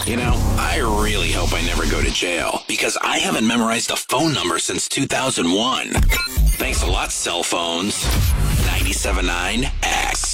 You know, I really hope I never go to jail because I haven't memorized a phone number since 2001. Thanks a lot, cell phones. 97.9 X.